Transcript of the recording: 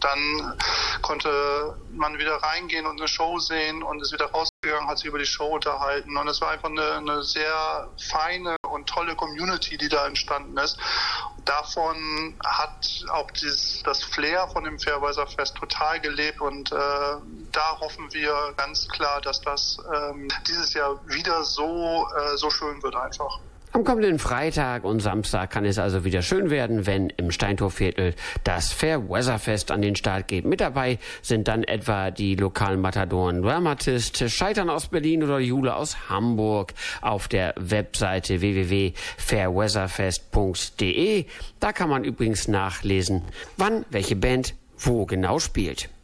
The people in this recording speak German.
dann konnte man wieder reingehen und eine Show sehen und ist wieder rausgegangen, hat sich über die Show unterhalten. Und es war einfach eine sehr feine und tolle Community, die da entstanden ist. Davon hat auch das Flair von dem Fairweather Fest total gelebt und da hoffen wir ganz klar, dass das dieses Jahr wieder so schön wird einfach. Am kommenden Freitag und Samstag kann es also wieder schön werden, wenn im Steintorviertel das Fairweather Fest an den Start geht. Mit dabei sind dann etwa die lokalen Matadoren Dramatist, Scheitern aus Berlin oder Jule aus Hamburg. Auf der Webseite www.fairweatherfest.de. Da kann man übrigens nachlesen, wann welche Band wo genau spielt.